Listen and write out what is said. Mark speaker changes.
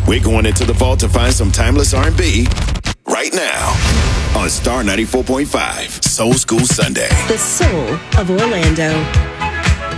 Speaker 1: We're going into the vault to find some timeless R&B right now on Star 94.5 Soul School Sunday.
Speaker 2: The soul of Orlando.